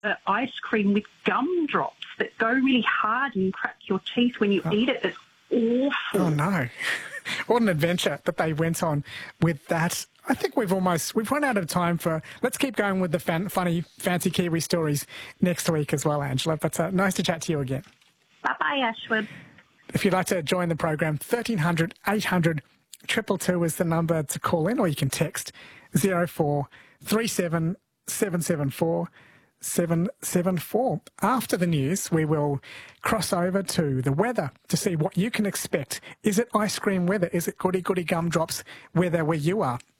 ice cream with gumdrops that go really hard and crack your teeth when you eat it. It's awful. Oh, no. What an adventure that they went on with that. I think we've run out of time for... Let's keep going with the funny, fancy Kiwi stories next week as well, Angela. But nice to chat to you again. Bye-bye, Ashwood. If you'd like to join the program, 1300 800 222 is the number to call in, or you can text 0437 774 774. After the news, we will cross over to the weather to see what you can expect. Is it ice cream weather? Is it goody gumdrops weather where you are?